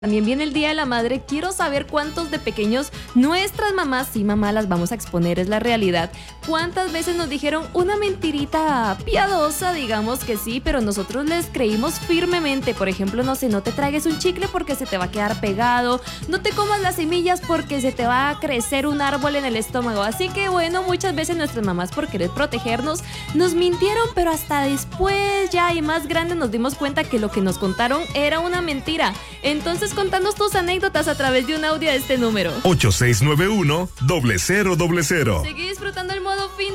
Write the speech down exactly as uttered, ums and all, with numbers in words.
También viene el Día de la Madre. Quiero saber cuántos de pequeños nuestras mamás, sí mamá, las vamos a exponer, es la realidad. ¿Cuántas veces nos dijeron una mentirita piadosa, digamos que sí, pero nosotros les creímos firmemente? Por ejemplo, no sé, no te tragues un chicle porque se te va a quedar pegado, no te comas las semillas porque se te va a crecer un árbol en el estómago. Así que bueno, muchas veces nuestras mamás, por querer protegernos, nos mintieron, pero hasta después ya y más grandes nos dimos cuenta que lo que nos contaron era una mentira. Entonces contanos tus anécdotas a través de un audio de este número ocho seis nueve uno, cero cero cero cero. Seguí disfrutando el modo fin